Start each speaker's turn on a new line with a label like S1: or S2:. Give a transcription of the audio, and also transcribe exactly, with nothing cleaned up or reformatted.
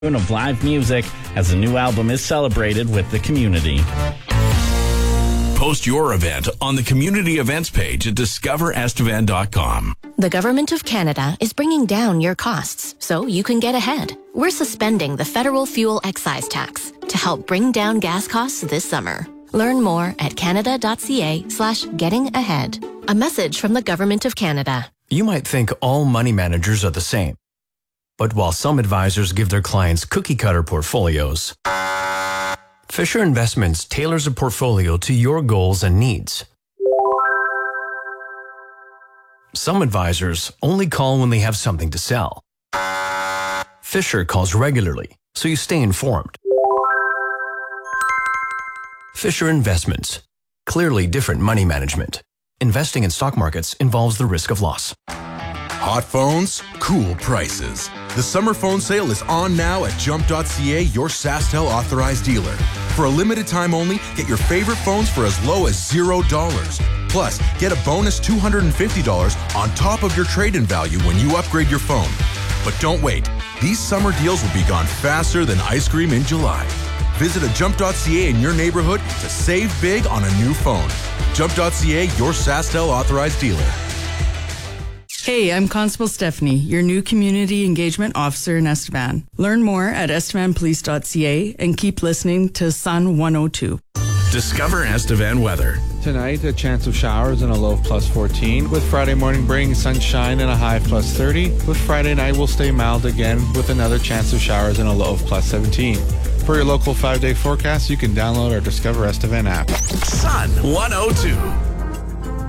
S1: of live music as the new album is celebrated with the community.
S2: Post your event on the community events page at discover estevan dot com.
S3: The Government of Canada is bringing down your costs so you can get ahead. We're suspending the federal fuel excise tax to help bring down gas costs this summer. Learn more at canada.ca slash getting ahead. A message from the Government of Canada.
S4: You might think all money managers are the same. But while some advisors give their clients cookie-cutter portfolios, Fisher Investments tailors a portfolio to your goals and needs. Some advisors only call when they have something to sell. Fisher calls regularly, so you stay informed. Fisher Investments. Clearly different money management. Investing in stock markets involves the risk of loss.
S5: Hot phones, cool prices. The summer phone sale is on now at jump dot c a, your SaskTel authorized dealer. For a limited time only, get your favorite phones for as low as zero dollars. Plus, get a bonus two hundred fifty dollars on top of your trade-in value when you upgrade your phone. But don't wait. These summer deals will be gone faster than ice cream in July. Visit a jump dot c a in your neighborhood to save big on a new phone. jump dot c a, your SaskTel authorized dealer.
S6: Hey, I'm Constable Stephanie, your new Community Engagement Officer in Estevan. Learn more at estevan police dot c a and keep listening to Sun one oh two.
S2: Discover Estevan weather.
S7: Tonight, a chance of showers and a low of plus fourteen, with Friday morning bringing sunshine and a high of plus thirty. With Friday night, will stay mild again with another chance of showers and a low of plus seventeen. For your local five-day forecast, you can download our Discover Estevan app.
S2: Sun one oh two.